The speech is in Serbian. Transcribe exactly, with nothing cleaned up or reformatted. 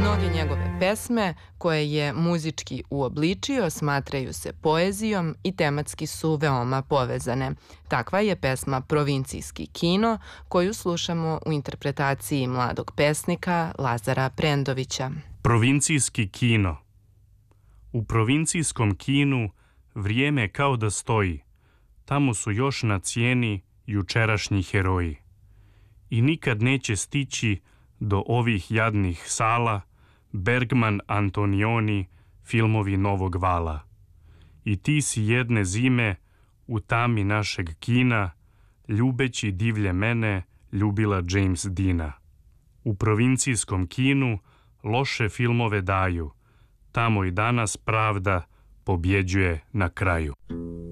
Mnoge njegove pesme, koje je muzički uobličio, smatraju se poezijom i tematski su veoma povezane. Takva je pesma Provincijski kino, koju slušamo u interpretaciji mladog pesnika Lazara Prendovića. Provincijski kino. U provincijskom kinu vrijeme kao da stoji. Tamo su još na cijeni jučerašnji heroji. I nikad neće stići do ovih jadnih sala Bergman, Antonioni, filmovi novog vala. I ti si jedne zime u tami našeg kina, ljubeći divlje mene, ljubila James Deana. U provincijskom kinu loše filmove daju, tamo i danas pravda pobjeđuje na kraju.